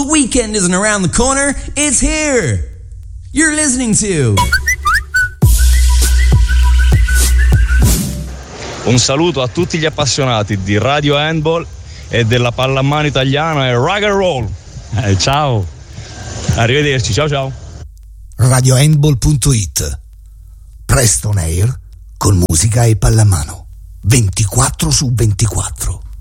The weekend isn't around the corner, it's here. You're listening to... Un saluto a tutti gli appassionati di Radio Handball e della pallamano italiana e rock and roll. Ciao. Arrivederci, ciao ciao. RadioHandball.it. Presto on air con musica e pallamano. 24/24.